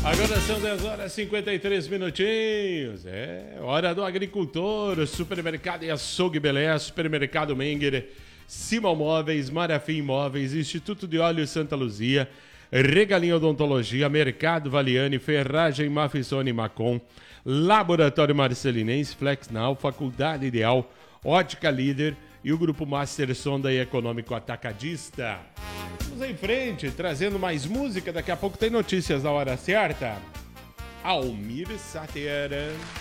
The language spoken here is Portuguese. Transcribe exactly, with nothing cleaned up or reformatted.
Agora são dez horas e cinquenta e três minutinhos. É hora do agricultor. Supermercado e Açougue Belé, Supermercado Menger, Simão Móveis, Marafim Móveis, Instituto de Óleo Santa Luzia, Regalinho Odontologia, Mercado Valiane, Ferragem Mafissone Macon, Laboratório Marcelinense, Flexnal, Faculdade Ideal, Ótica Líder e o Grupo Master Sonda e Econômico Atacadista. Vamos em frente, trazendo mais música. Daqui a pouco tem notícias na hora certa. Almir Sater.